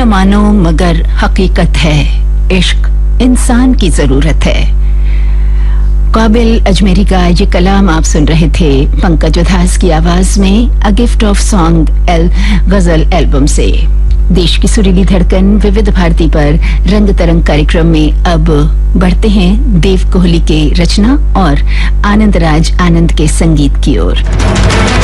न मानो मगर हकीकत है, इश्क इंसान की जरूरत है। काबिल अजमेरी का ये कलाम आप सुन रहे थे पंकज उधास की आवाज में अ गिफ्ट ऑफ सॉन्ग गजल एल्बम से। देश की सुरीली धड़कन विविध भारती पर रंग तरंग कार्यक्रम में अब बढ़ते हैं देव कोहली के रचना और आनंद राज आनंद के संगीत की ओर।